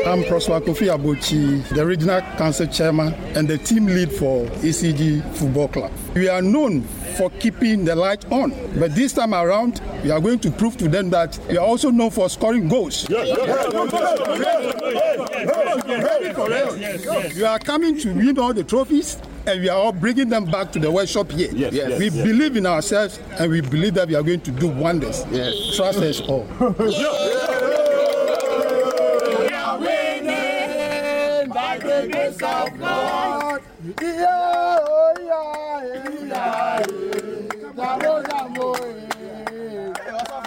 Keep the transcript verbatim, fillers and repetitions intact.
I'm Prosper Kofi Abochi, the Regional Council Chairman and the team lead for E C G Football Club. We are known for keeping the light on, but this time around, we are going to prove to them that we are also known for scoring goals. Yes, yes, yes. We are coming to win all the trophies, and we are all bringing them back to the workshop here. Yes, yes, we yes. believe in ourselves, and we believe that we are going to do wonders. Yes. Trust us all. We are winning by the grace of God. Yeah, oh, yeah, yeah, yeah.